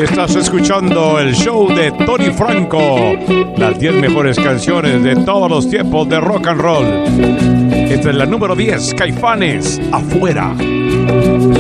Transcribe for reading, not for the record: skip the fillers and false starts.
Estás escuchando el show de Tony Franco, las 10 mejores canciones de todos los tiempos de rock and roll. Esta es la número 10, Caifanes, Afuera.